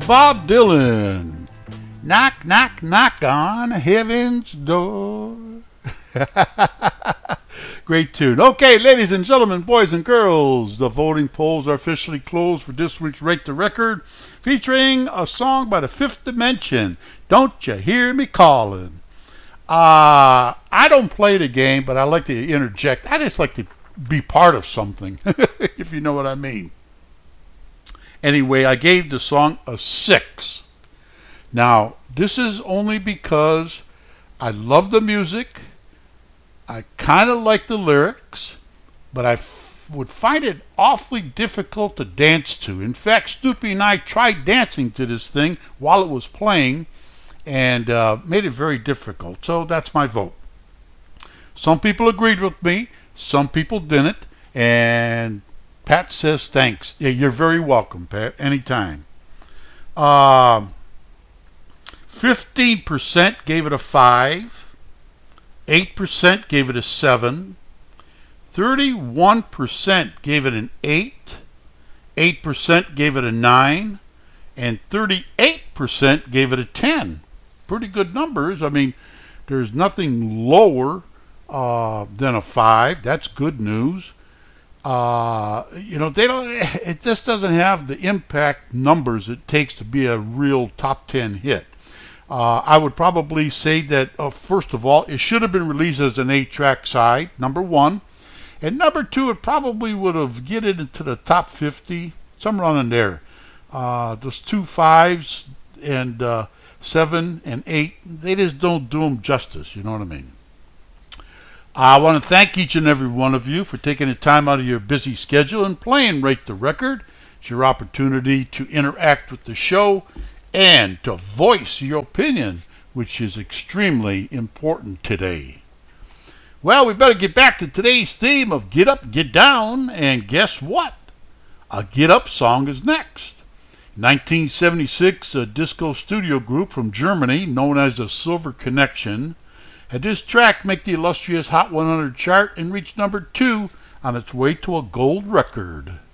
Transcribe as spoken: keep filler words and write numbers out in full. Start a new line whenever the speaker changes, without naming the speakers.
Bob Dylan. Knock, knock, knock on heaven's door. Great tune. Okay, ladies and gentlemen, boys and girls, the voting polls are officially closed for this week's Rate the Record, featuring a song by the Fifth Dimension, Don't You Hear Me Calling. Uh, I don't play the game, but I like to interject. I just like to be part of something, if you know what I mean. Anyway, I gave the song a six. Now, this is only because I love the music, I kind of like the lyrics, but I f- would find it awfully difficult to dance to. In fact, Snoopy and I tried dancing to this thing while it was playing, and uh, made it very difficult. So that's my vote. Some people agreed with me, some people didn't, and Pat says thanks. Yeah, you're very welcome, Pat, anytime. Um, fifteen percent gave it a five, eight percent gave it a seven, thirty-one percent gave it an eight, eight percent gave it a nine, and thirty-eight percent gave it a ten. Pretty good numbers. I mean, there's nothing lower uh, than a five. That's good news. Uh, you know, they don't. It just doesn't have the impact numbers it takes to be a real top ten hit. Uh, I would probably say that uh, first of all, it should have been released as an eight-track side, number one, and number two, it probably would have get it into the top fifty, somewhere around in there. Uh, those two fives and uh, seven and eight, they just don't do them justice. You know what I mean? I want to thank each and every one of you for taking the time out of your busy schedule and playing Rate the Record. It's your opportunity to interact with the show and to voice your opinion, which is extremely important today. Well, we better get back to today's theme of Get Up, Get Down, and guess what? A Get Up song is next. In nineteen seventy-six, a disco studio group from Germany known as the Silver Connection had this track make the illustrious Hot one hundred chart and reach number two on its way to a gold record.